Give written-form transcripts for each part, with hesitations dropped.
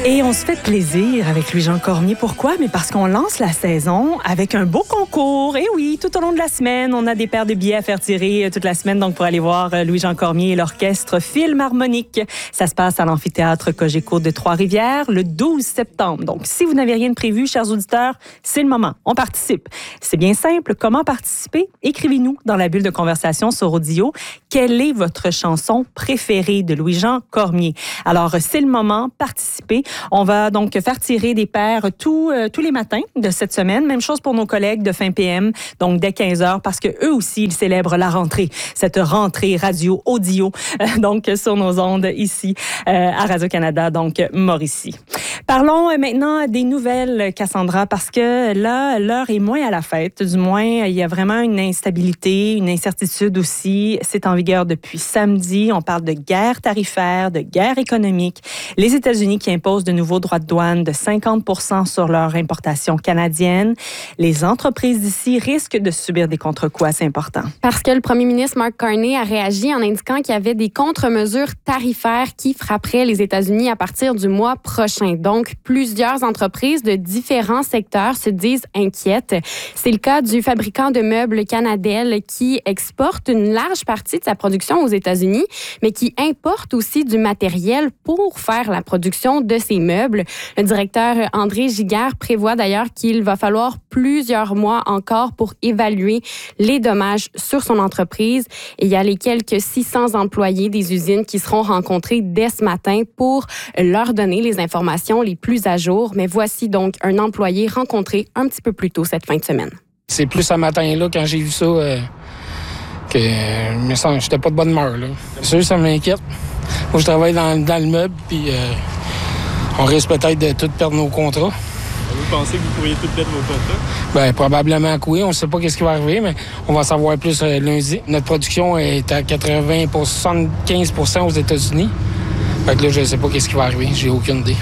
Et on se fait plaisir avec Louis-Jean Cormier. Pourquoi? Mais parce qu'on lance la saison avec un beau concours. Et oui, tout au long de la semaine, on a des paires de billets à faire tirer toute la semaine. Donc, pour aller voir Louis-Jean Cormier et l'orchestre Philharmonique. Ça se passe à l'amphithéâtre Cogeco de Trois-Rivières le 12 septembre. Donc, si vous n'avez rien de prévu, chers auditeurs, c'est le moment. On participe. C'est bien simple. Comment participer? Écrivez-nous dans la bulle de conversation sur Audio. Quelle est votre chanson préférée de Louis-Jean Cormier? Alors, c'est le moment. Participez. On va donc faire tirer des paires tous les matins de cette semaine. Même chose pour nos collègues de fin PM, donc dès 15h, parce que eux aussi, ils célèbrent la rentrée. Cette rentrée radio-audio, donc sur nos ondes ici à Radio-Canada, donc Mauricie. Parlons maintenant des nouvelles, Cassandra, parce que là, l'heure est moins à la fête. Du moins, il y a vraiment une instabilité, une incertitude aussi. C'est en vigueur depuis samedi. On parle de guerre tarifaire, de guerre économique. Les États-Unis qui imposent de nouveaux droits de douane de 50% sur leur importation canadienne. Les entreprises d'ici risquent de subir des contre-coups assez importants. Parce que le premier ministre Mark Carney a réagi en indiquant qu'il y avait des contre-mesures tarifaires qui frapperaient les États-Unis à partir du mois prochain. Donc, plusieurs entreprises de différents secteurs se disent inquiètes. C'est le cas du fabricant de meubles Canadel qui exporte une large partie de sa production aux États-Unis, mais qui importe aussi du matériel pour faire la production de ces meubles. Le directeur André Giguère prévoit d'ailleurs qu'il va falloir plusieurs mois encore pour évaluer les dommages sur son entreprise. Et il y a les quelques 600 employés des usines qui seront rencontrés dès ce matin pour leur donner les informations les plus à jour. Mais voici donc un employé rencontré un petit peu plus tôt cette fin de semaine. C'est plus ce matin-là, quand j'ai vu ça, que je n'étais pas de bonne humeur. Là. C'est sûr, ça m'inquiète. Moi, je travaille dans le meuble, puis on risque peut-être de tout perdre nos contrats. Vous pensez que vous pourriez tout perdre vos contrats? Bien, probablement que oui. On ne sait pas ce qui va arriver, mais on va savoir plus lundi. Notre production est à 80-75% aux États-Unis. Fait que là, je ne sais pas ce qui va arriver. J'ai aucune idée.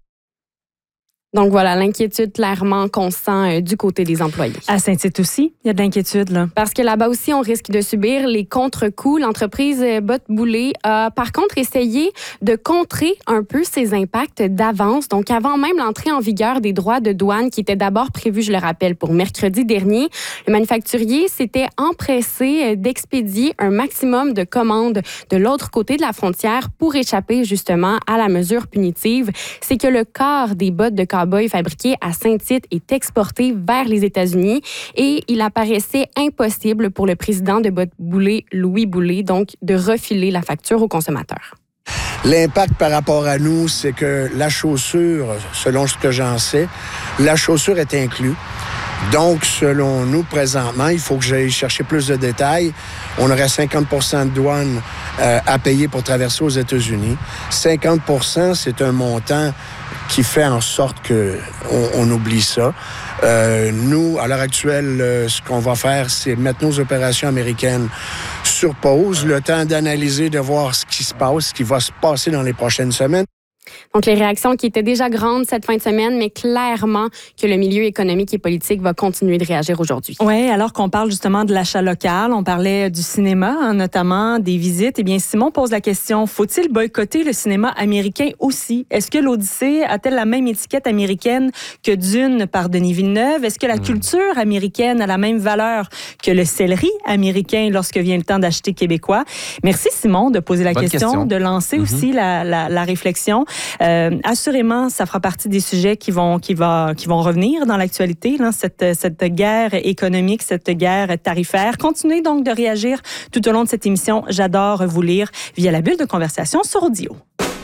Donc voilà, l'inquiétude clairement qu'on sent du côté des employés. À Saint-Tite aussi, il y a de l'inquiétude, là. Parce que là-bas aussi, on risque de subir les contre-coups. L'entreprise Botte-Boulay a par contre essayé de contrer un peu ces impacts d'avance. Donc avant même l'entrée en vigueur des droits de douane qui étaient d'abord prévus, je le rappelle, pour mercredi dernier, le manufacturier s'était empressé d'expédier un maximum de commandes de l'autre côté de la frontière pour échapper justement à la mesure punitive. C'est que le quart des bottes de cow-boy fabriqué à Saint-Tite est exporté vers les États-Unis et il apparaissait impossible pour le président de Botte-Boulay, Louis Boulay, donc de refiler la facture aux consommateurs. L'impact par rapport à nous, c'est que la chaussure, selon ce que j'en sais, la chaussure est inclue. Donc, selon nous, présentement, il faut que j'aille chercher plus de détails. On aurait 50% de douane à payer pour traverser aux États-Unis. 50%, c'est un montant qui fait en sorte qu'on oublie ça. Nous, à l'heure actuelle, ce qu'on va faire, c'est mettre nos opérations américaines sur pause, le temps d'analyser, de voir ce qui se passe, ce qui va se passer dans les prochaines semaines. Donc, les réactions qui étaient déjà grandes cette fin de semaine, mais clairement que le milieu économique et politique va continuer de réagir aujourd'hui. Oui, alors qu'on parle justement de l'achat local, on parlait du cinéma, notamment des visites. Eh bien, Simon pose la question, faut-il boycotter le cinéma américain aussi? Est-ce que l'Odyssée a-t-elle la même étiquette américaine que Dune par Denis Villeneuve? Est-ce que la culture américaine a la même valeur que le céleri américain lorsque vient le temps d'acheter québécois? Merci Simon de poser la question, de lancer aussi la réflexion. Assurément, ça fera partie des sujets qui vont revenir dans l'actualité, là, cette guerre économique, cette guerre tarifaire. Continuez donc de réagir tout au long de cette émission. J'adore vous lire via la bulle de conversation sur Audio.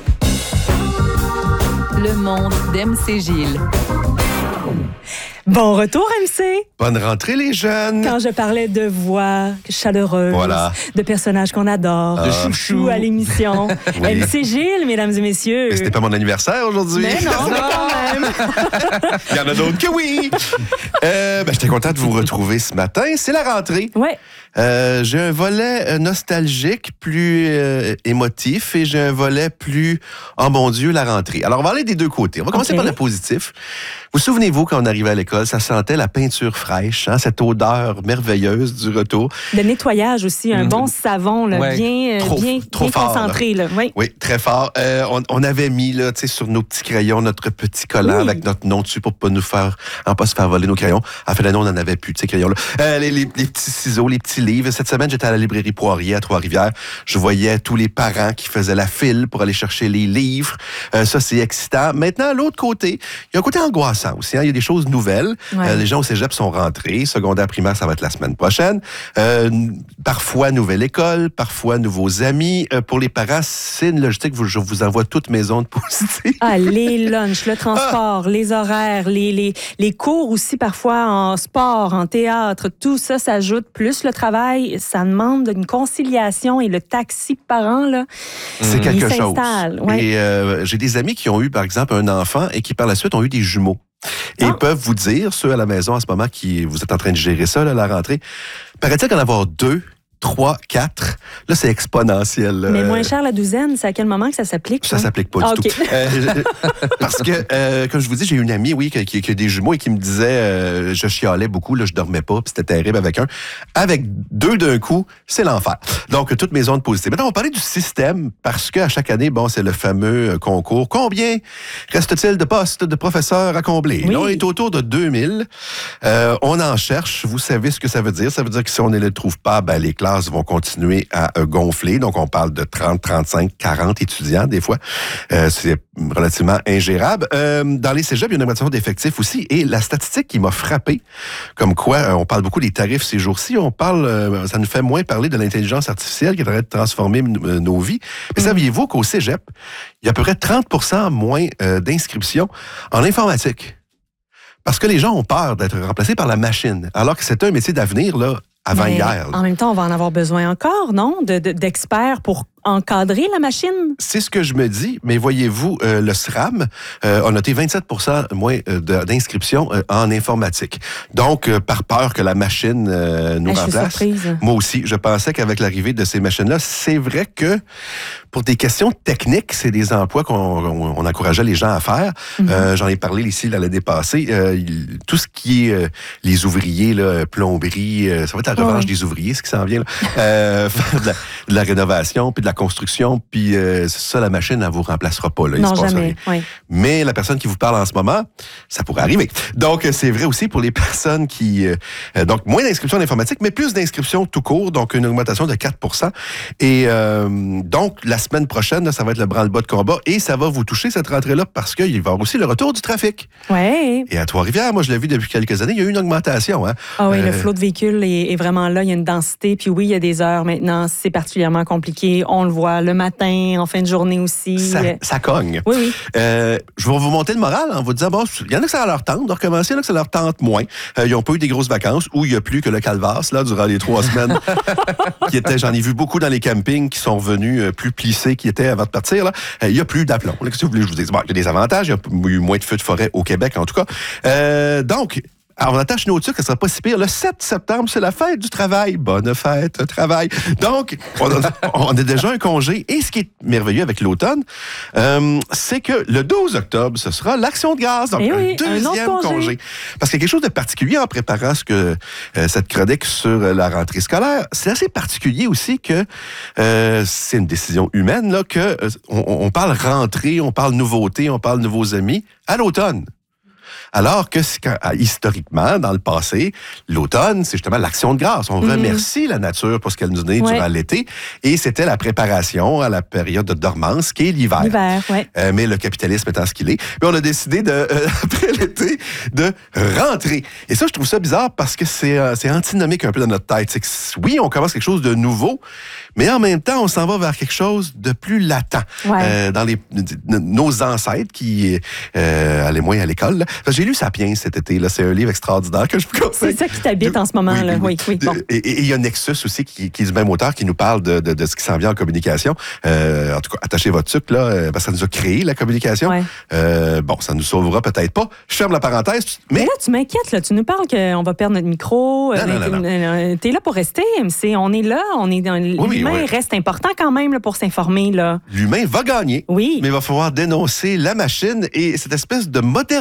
Le monde d'MC Gilles. Bon retour, MC. Bonne rentrée, les jeunes. Quand je parlais de voix chaleureuse, de personnages qu'on adore, de chouchou à l'émission. Oui. MC Gilles, mesdames et messieurs. Mais c'était pas mon anniversaire aujourd'hui. Mais non, mais quand même. Il y en a d'autres que oui. J'étais content de vous retrouver ce matin. C'est la rentrée. Oui. J'ai un volet nostalgique, plus émotif, et j'ai un volet plus « Oh mon Dieu, la rentrée ». Alors, on va aller des deux côtés. On va commencer par le positif. Vous souvenez-vous, quand on arrivait à l'école, sol, ça sentait la peinture fraîche, hein, cette odeur merveilleuse du retour. Le nettoyage aussi, un bon savon, là, bien fort, concentré. Là. Oui, très fort. On avait mis là, sur nos petits crayons notre petit collant avec notre nom dessus pour pas se faire voler nos crayons. En fait, là, nous, on n'en avait plus de ces crayons-là. Les petits ciseaux, les petits livres. Cette semaine, j'étais à la librairie Poirier à Trois-Rivières. Je voyais tous les parents qui faisaient la file pour aller chercher les livres. Ça, c'est excitant. Maintenant, l'autre côté, il y a un côté angoissant aussi. Hein? Il y a des choses nouvelles. Les gens au cégep sont rentrés. Secondaire, primaire, ça va être la semaine prochaine. Parfois, nouvelle école. Parfois, nouveaux amis. Pour les parents, c'est une logistique. Je vous envoie toutes mes ondes positives. Les lunchs, le transport, les horaires, les cours aussi, parfois en sport, en théâtre. Tout ça s'ajoute. Plus le travail, ça demande une conciliation et le taxi parent, là, c'est quelque chose. Ouais. Et j'ai des amis qui ont eu, par exemple, un enfant et qui, par la suite, ont eu des jumeaux. Et ils peuvent vous dire, ceux à la maison en ce moment, vous êtes en train de gérer ça, là, la rentrée, paraît-il qu'en avoir 2, 3, 4, là, c'est exponentiel. Mais moins cher la douzaine, c'est à quel moment que ça s'applique? Ça s'applique pas du tout. Parce que, comme je vous dis, j'ai une amie, qui a des jumeaux et qui me disait, je chialais beaucoup, là, je dormais pas, puis c'était terrible avec un. Avec 2 d'un coup, c'est l'enfer. Donc, toutes mes ondes positives. Maintenant, on va parler du système, parce qu'à chaque année, c'est le fameux concours. Combien reste-t-il de postes de professeurs à combler? Là, on est autour de 2000. On en cherche. Vous savez ce que ça veut dire. Ça veut dire que si on ne les trouve pas, les classes vont continuer à gonfler. Donc, on parle de 30, 35, 40 étudiants, des fois. C'est relativement ingérable. Dans les cégeps, il y a une augmentation d'effectifs aussi. Et la statistique qui m'a frappé, comme quoi on parle beaucoup des tarifs ces jours-ci, ça nous fait moins parler de l'intelligence artificielle qui est en train de transformer nos vies. Mais saviez-vous qu'au cégep, il y a à peu près 30% moins d'inscriptions en informatique? Parce que les gens ont peur d'être remplacés par la machine, alors que c'était un métier d'avenir, là, avant hier. En même temps, on va en avoir besoin encore, non? D'experts pour encadrer la machine? C'est ce que je me dis, mais voyez-vous, le SRAM a noté 27% moins d'inscriptions en informatique. Donc, par peur que la machine nous remplace. Je suis surprise. Moi aussi, je pensais qu'avec l'arrivée de ces machines-là, c'est vrai que pour des questions techniques, c'est des emplois qu'on encourageait les gens à faire. J'en ai parlé ici l'année passée. Tout ce qui est les ouvriers, là, plomberie, ça va être la revanche des ouvriers, ce qui s'en vient. Faire de la rénovation, puis de la construction, puis ça, la machine, elle vous remplacera pas. Là, non, jamais. Oui. Mais la personne qui vous parle en ce moment, ça pourrait arriver. Donc, c'est vrai aussi pour les personnes qui... donc, moins d'inscriptions en informatique, mais plus d'inscriptions tout court, donc une augmentation de 4%. Et donc, la semaine prochaine, là, ça va être le branle-bas de combat, et ça va vous toucher cette rentrée-là, parce qu'il va y avoir aussi le retour du trafic. Oui. Et à Trois-Rivières, moi, je l'ai vu depuis quelques années, il y a eu une augmentation. Hein? Ah oui, le flot de véhicules est vraiment là, il y a une densité, puis oui, il y a des heures maintenant, c'est particulièrement compliqué. On le voit le matin, en fin de journée aussi. Ça cogne. Oui. Je vais vous monter le moral en vous disant, il y en a que ça leur tente de recommencer, il y en a que ça leur tente moins. Ils n'ont pas eu des grosses vacances où il n'y a plus que le calvasse là, durant les 3 semaines. J'en ai vu beaucoup dans les campings qui sont revenus plus plissés qu'ils étaient avant de partir. Là. Il n'y a plus d'aplomb. Qu'est-ce que vous voulez que je vous dise? Il y a des avantages. Il y a eu moins de feux de forêt au Québec, en tout cas. Donc, on attache nos trucs, ça sera pas si pire. Le 7 septembre, c'est la fête du travail. Bonne fête, travail. Donc, on a déjà un congé. Et ce qui est merveilleux avec l'automne, c'est que le 12 octobre, ce sera l'Action de grâce. Donc, un deuxième congé. Parce qu'il y a quelque chose de particulier en préparant cette chronique sur la rentrée scolaire. C'est assez particulier aussi que c'est une décision humaine, là, que on parle rentrée, on parle nouveauté, on parle nouveaux amis à l'automne. Alors que historiquement, dans le passé, l'automne, c'est justement l'Action de grâce. On remercie la nature pour ce qu'elle nous donnait durant l'été. Et c'était la préparation à la période de dormance, qui est l'hiver. Mais le capitalisme étant ce qu'il est. Puis on a décidé, après l'été, de rentrer. Et ça, je trouve ça bizarre parce que c'est antinomique un peu dans notre tête. C'est que, oui, on commence quelque chose de nouveau, mais en même temps, on s'en va vers quelque chose de plus latent. Dans nos ancêtres qui allaient moins à l'école. Là. J'ai lu Sapiens cet été. Là. C'est un livre extraordinaire que je vous conseille. C'est ça qui t'habite en ce moment. Oui. Bon. Et il y a Nexus aussi, qui est du même auteur, qui nous parle de ce qui s'en vient en communication. En tout cas, attachez votre sucre, là, parce que ça nous a créé, la communication. Ça nous sauvera peut-être pas. Je ferme la parenthèse. Mais là, tu m'inquiètes. Là. Tu nous parles qu'on va perdre notre micro. Non. T'es là pour rester. On est là. L'humain reste important quand même là, pour s'informer. Là. L'humain va gagner. Oui. Mais il va falloir dénoncer la machine et cette espèce de modernité-là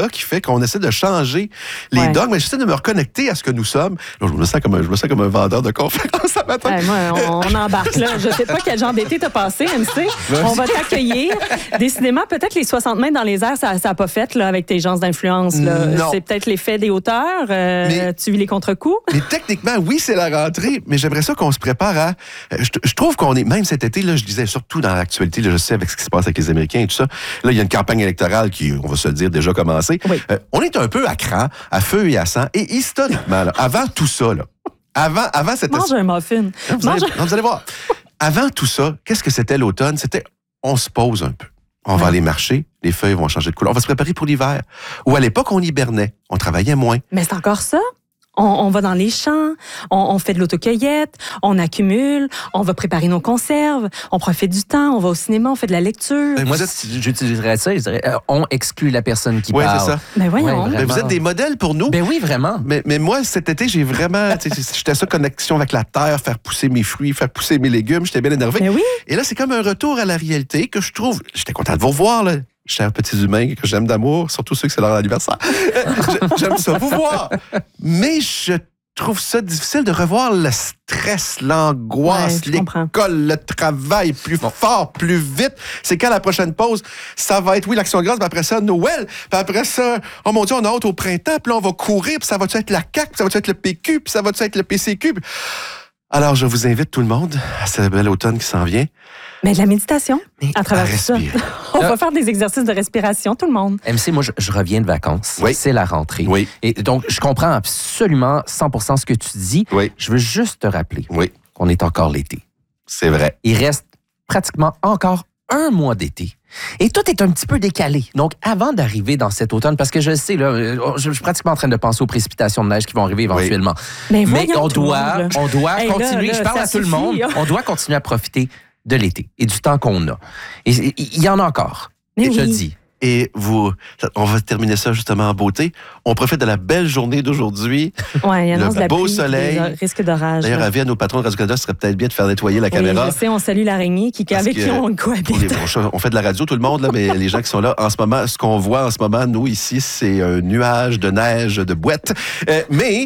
là qui fait qu'on essaie de changer les dogmes. Mais j'essaie de me reconnecter à ce que nous sommes. Là, je me sens comme un vendeur de conférences ce matin. Moi, on embarque là. Je sais pas quel genre d'été t'as passé, MC. On va t'accueillir. Décidément, peut-être les 60 mètres dans les airs, ça n'a pas fait là, avec tes gens d'influence. Là. C'est peut-être l'effet des hauteurs. Tu vis les contre-coups. Mais techniquement, oui, c'est la rentrée, mais j'aimerais ça qu'on se prépare à... Je trouve qu'on est... Même cet été, là, je disais, surtout dans l'actualité, là, je sais avec ce qui se passe avec les Américains et tout ça, là, il y a une campagne électorale qui, on va se le dire, déjà commencé. Oui. On est un peu à cran, à feu et à sang. Et historiquement, là, avant tout ça, là, avant cette... Mange un muffin. Vous allez voir. Avant tout ça, qu'est-ce que c'était l'automne? C'était, on se pose un peu. On va aller marcher, les feuilles vont changer de couleur. On va se préparer pour l'hiver. Ou à l'époque, on hibernait, on travaillait moins. Mais c'est encore ça. On va dans les champs, on fait de l'autocueillette, on accumule, on va préparer nos conserves, on profite du temps, on va au cinéma, on fait de la lecture. Moi, j'utiliserais ça, je dirais, on exclut la personne qui parle. Oui, c'est ça. Mais voyons. Mais vous êtes des modèles pour nous. Ben oui, vraiment. Mais moi, cet été, j'ai vraiment... J'étais ça, connexion avec la terre, faire pousser mes fruits, faire pousser mes légumes. J'étais bien énervé. Mais oui. Et là, c'est comme un retour à la réalité que je trouve... J'étais content de vous revoir, là. Chers petits humains que j'aime d'amour, surtout ceux que c'est leur anniversaire. J'aime ça vous voir. Mais je trouve ça difficile de revoir le stress, l'angoisse, l'école, le travail plus fort, plus vite. C'est quand la prochaine pause? Ça va être, oui, l'Action de grâce, puis après ça, Noël, puis après ça, oh mon Dieu, on a hâte au printemps, puis là, on va courir, puis ça va-tu être la CAQ, puis ça va-tu être le PQ, puis ça va-tu être le PCQ? Alors, je vous invite tout le monde à ce bel automne qui s'en vient. Mais de la méditation, à travers tout ça. On va faire des exercices de respiration, tout le monde. MC, moi, je reviens de vacances. Oui. C'est la rentrée. Oui. Et donc, je comprends absolument 100% ce que tu dis. Oui. Je veux juste te rappeler qu'on est encore l'été. C'est vrai. Il reste pratiquement encore un mois d'été. Et tout est un petit peu décalé. Donc, avant d'arriver dans cet automne, parce que je sais, là, je suis pratiquement en train de penser aux précipitations de neige qui vont arriver éventuellement. Mais on doit continuer, là, je parle à tout le monde, on doit continuer à profiter de l'été et du temps qu'on a. Et il y en a encore. Et je le dis. Et on va terminer ça justement en beauté. On profite de la belle journée d'aujourd'hui. Oui, il y a le beau pluie, soleil. Risque d'orage. D'ailleurs, avis à nos patrons de Radio-Canada, ce serait peut-être bien de faire nettoyer la caméra. Oui, je sais, on salue l'araignée avec qui on cohabite. On fait de la radio, tout le monde, là, mais les gens qui sont là en ce moment, ce qu'on voit en ce moment, nous, ici, c'est un nuage de neige, de boîte. Mais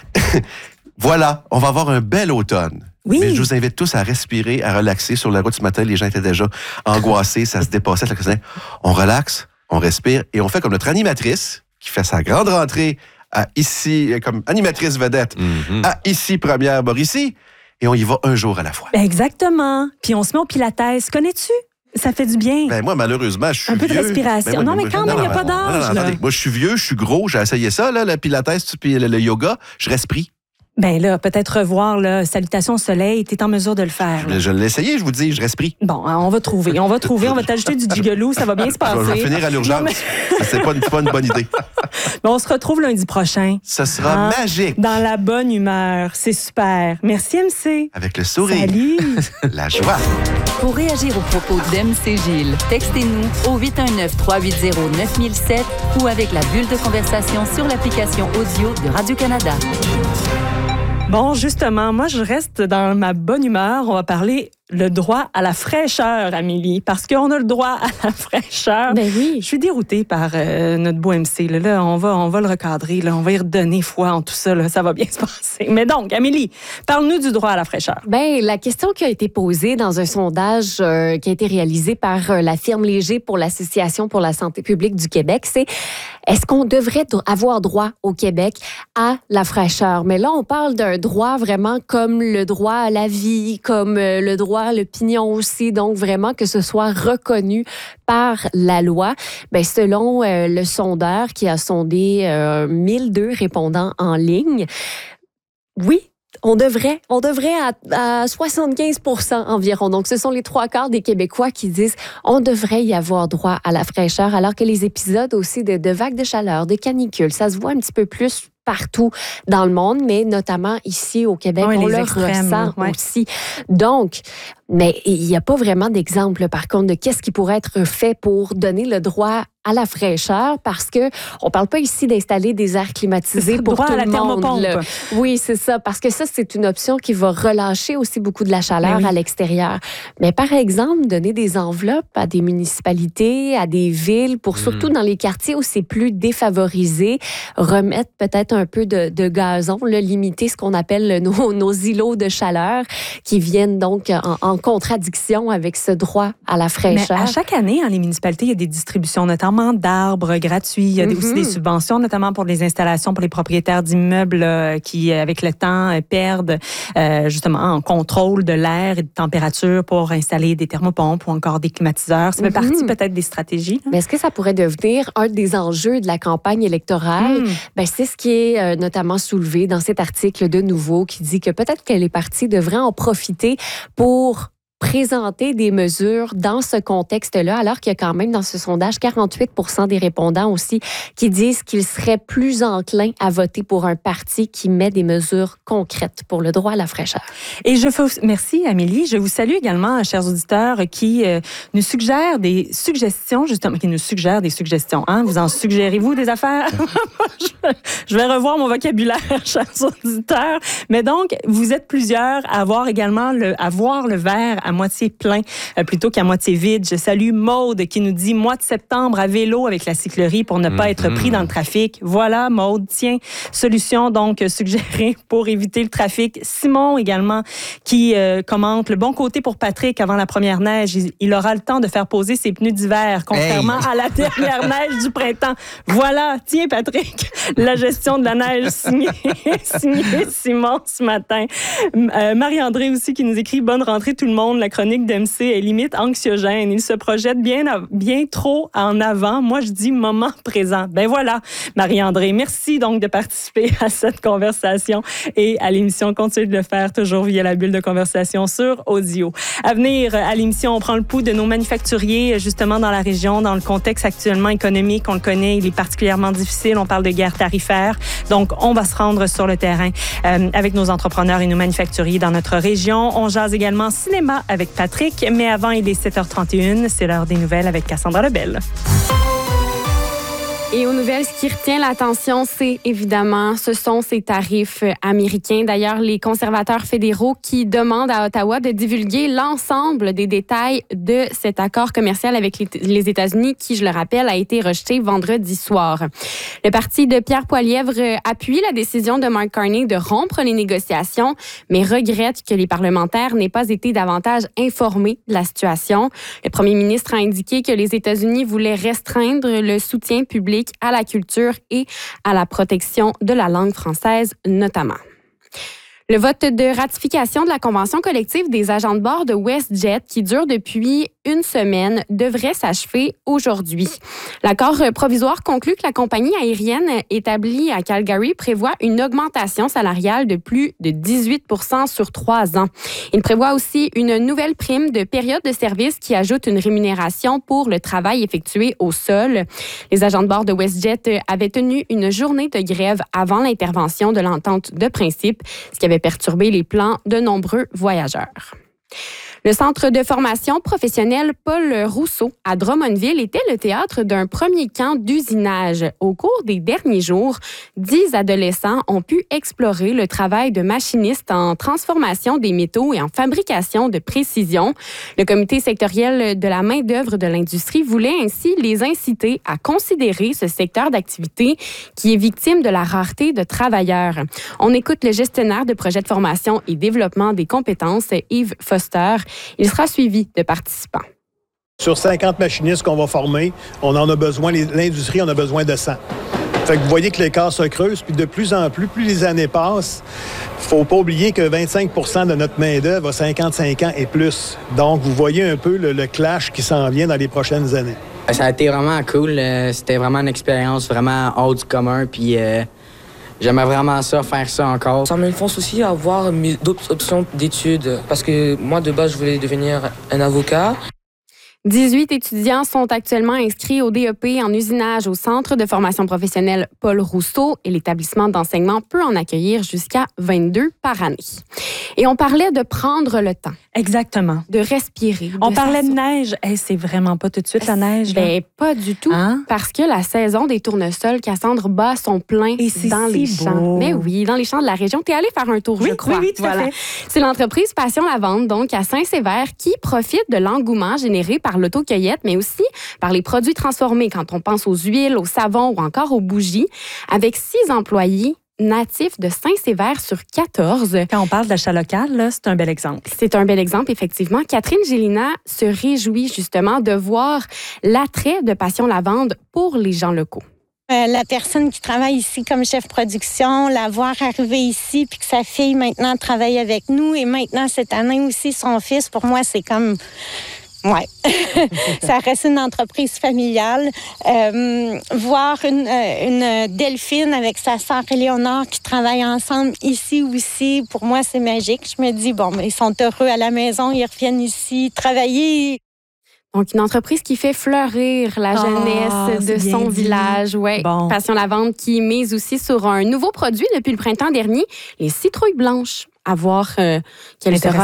voilà, on va avoir un bel automne. Oui. Mais je vous invite tous à respirer, à relaxer. Sur la route ce matin, les gens étaient déjà angoissés, ça se dépassait. On relaxe, on respire et on fait comme notre animatrice qui fait sa grande rentrée à ici, comme animatrice vedette, à ici première Mauricie. Et on y va un jour à la fois. Ben exactement. Puis on se met au pilates. Connais-tu? Ça fait du bien. Ben moi, malheureusement, je suis vieux. Un peu de respiration. Non, mais quand même, il n'y a pas d'âge. Moi, je suis vieux, je suis gros. J'ai essayé ça, là, le pilates puis le yoga. Je respire. Ben là, peut-être revoir là, Salutations au soleil, t'es en mesure de le faire. Je l'ai essayé, je vous dis, je respire. Bon, on va trouver, on va t'ajouter du gigolo, ça va bien se passer. Je vais finir à l'urgence. C'est pas une bonne idée. Mais on se retrouve lundi prochain. Ça sera magique. Dans la bonne humeur, c'est super. Merci MC. Avec le sourire. Salut. La joie. Pour réagir aux propos d'MC Gilles, textez-nous au 819-380-9007 ou avec la bulle de conversation sur l'application audio de Radio-Canada. Bon, justement, moi, je reste dans ma bonne humeur. On va parler le droit à la fraîcheur, Amélie, parce qu'on a le droit à la fraîcheur. Ben oui. Je suis déroutée par notre beau MC. Là, on va le recadrer. Là, on va y redonner foi en tout ça. Là, ça va bien se passer. Mais donc, Amélie, parle-nous du droit à la fraîcheur. Ben, la question qui a été posée dans un sondage qui a été réalisé par la firme Léger pour l'Association pour la santé publique du Québec, c'est est-ce qu'on devrait avoir droit au Québec à la fraîcheur? Mais là, on parle d'un droit vraiment comme le droit à la vie, comme le droit à l'opinion aussi, donc vraiment que ce soit reconnu par la loi. Ben, selon le sondeur qui a sondé 1002 répondants en ligne, oui, on devrait à 75% environ. Donc, ce sont les 3/4 des Québécois qui disent on devrait y avoir droit à la fraîcheur, alors que les épisodes aussi de vagues de chaleur, de canicules, ça se voit un petit peu plus partout dans le monde, mais notamment ici au Québec, on le ressent aussi. Donc, Mais il n'y a pas vraiment d'exemple, par contre, de qu'est-ce qui pourrait être fait pour donner le droit à la fraîcheur, parce que on parle pas ici d'installer des airs climatisés pour tout le monde. Là. Oui, c'est ça, parce que ça, c'est une option qui va relâcher aussi beaucoup de la chaleur à l'extérieur. Mais par exemple, donner des enveloppes à des municipalités, à des villes, pour surtout dans les quartiers où c'est plus défavorisé, remettre peut-être un peu de gazon, là, limiter ce qu'on appelle nos îlots de chaleur, qui viennent donc en contradiction avec ce droit à la fraîcheur. Mais à chaque année, les municipalités, il y a des distributions, notamment d'arbres gratuits. Il y a aussi des subventions, notamment pour les installations pour les propriétaires d'immeubles qui, avec le temps, perdent justement en contrôle de l'air et de température pour installer des thermopompes ou encore des climatiseurs. Ça fait partie peut-être des stratégies. Mais est-ce que ça pourrait devenir un des enjeux de la campagne électorale? C'est ce qui est notamment soulevé dans cet article de Nouveau qui dit que peut-être que les partis devraient en profiter pour présenter des mesures dans ce contexte-là, alors qu'il y a quand même dans ce sondage 48% des répondants aussi qui disent qu'ils seraient plus enclins à voter pour un parti qui met des mesures concrètes pour le droit à la fraîcheur. Et merci Amélie. Je vous salue également, chers auditeurs, qui nous suggèrent des suggestions, justement, Hein? Vous en suggérez-vous des affaires? Je vais revoir mon vocabulaire, chers auditeurs. Mais donc, vous êtes plusieurs à avoir également à voir le verre à moitié plein plutôt qu'à moitié vide. Je salue Maude qui nous dit mois de septembre à vélo avec la cyclerie pour ne pas être pris dans le trafic. Voilà, Maude, tiens, solution donc suggérée pour éviter le trafic. Simon également qui commente le bon côté pour Patrick avant la première neige. Il aura le temps de faire poser ses pneus d'hiver, contrairement à la dernière neige du printemps. Voilà, tiens Patrick, la gestion de la neige signée Simon ce matin. Marie-André aussi qui nous écrit bonne rentrée tout le monde. La chronique d'MC est limite anxiogène. Il se projette bien trop en avant. Moi, je dis moment présent. Ben voilà, Marie-André. Merci donc de participer à cette conversation et à l'émission. Continuez de le faire toujours via la bulle de conversation sur audio. À venir à l'émission, on prend le pouls de nos manufacturiers justement dans la région, dans le contexte actuellement économique. On le connaît, il est particulièrement difficile. On parle de guerre tarifaire. Donc, on va se rendre sur le terrain avec nos entrepreneurs et nos manufacturiers dans notre région. On jase également cinéma avec Patrick, mais avant, il est 7h31. C'est l'heure des nouvelles avec Cassandra Lebel. Et aux nouvelles, ce qui retient l'attention, ce sont ces tarifs américains. D'ailleurs, les conservateurs fédéraux qui demandent à Ottawa de divulguer l'ensemble des détails de cet accord commercial avec les États-Unis qui, je le rappelle, a été rejeté vendredi soir. Le parti de Pierre Poilievre appuie la décision de Mark Carney de rompre les négociations, mais regrette que les parlementaires n'aient pas été davantage informés de la situation. Le premier ministre a indiqué que les États-Unis voulaient restreindre le soutien public à la culture et à la protection de la langue française notamment. Le vote de ratification de la convention collective des agents de bord de WestJet, qui dure depuis une semaine, devrait s'achever aujourd'hui. L'accord provisoire conclut que la compagnie aérienne établie à Calgary prévoit une augmentation salariale de plus de 18% sur 3 ans. Il prévoit aussi une nouvelle prime de période de service qui ajoute une rémunération pour le travail effectué au sol. Les agents de bord de WestJet avaient tenu une journée de grève avant l'intervention de l'entente de principe, ce qui avait perturbé les plans de nombreux voyageurs. Le centre de formation professionnelle Paul Rousseau à Drummondville était le théâtre d'un premier camp d'usinage. Au cours des derniers jours, 10 adolescents ont pu explorer le travail de machiniste en transformation des métaux et en fabrication de précision. Le comité sectoriel de la main-d'œuvre de l'industrie voulait ainsi les inciter à considérer ce secteur d'activité qui est victime de la rareté de travailleurs. On écoute le gestionnaire de projet de formation et développement des compétences, Yves Foster. Il sera suivi de participants. Sur 50 machinistes qu'on va former, on en a besoin, l'industrie en a besoin de 100. Fait que vous voyez que l'écart se creuse, puis de plus en plus les années passent, il ne faut pas oublier que 25% de notre main-d'œuvre a 55 ans et plus. Donc, vous voyez un peu le clash qui s'en vient dans les prochaines années. Ça a été vraiment cool. C'était vraiment une expérience vraiment hors du commun, puis j'aimerais vraiment faire ça encore. Ça m'influence aussi à avoir d'autres options d'études parce que moi, de base, je voulais devenir un avocat. 18 étudiants sont actuellement inscrits au DEP en usinage au Centre de formation professionnelle Paul Rousseau et l'établissement d'enseignement peut en accueillir jusqu'à 22 par année. Et on parlait de prendre le temps. Exactement. De respirer. On parlait de neige. Hey, c'est vraiment pas tout de suite la neige. Ben, pas du tout. Hein? Parce que la saison des tournesols, Cassandre, bat son plein dans les champs. Mais oui, dans les champs de la région. T'es allée faire un tour, je crois. Oui, tout à fait. C'est l'entreprise Passion Lavande, donc à Saint-Sévère, qui profite de l'engouement généré par l'autocueillette, mais aussi par les produits transformés quand on pense aux huiles, aux savons ou encore aux bougies. Avec 6 employés natifs de Saint-Sévère sur 14. Quand on parle d'achat local, là, c'est un bel exemple. C'est un bel exemple, effectivement. Catherine Gélina se réjouit justement de voir l'attrait de Passion Lavande pour les gens locaux. La personne qui travaille ici comme chef production, la voir arriver ici, puis que sa fille maintenant travaille avec nous, et maintenant cette année aussi son fils, pour moi c'est comme... Ouais, ça reste une entreprise familiale. Voir une Delphine avec sa sœur Éléonore qui travaillent ensemble ici aussi, pour moi c'est magique. Je me dis, bon, mais ils sont heureux à la maison, ils reviennent ici travailler. Donc, une entreprise qui fait fleurir la jeunesse de son village. Ouais. Bon. Passion Lavande qui mise aussi sur un nouveau produit depuis le printemps dernier, les citrouilles blanches. À voir quelle sera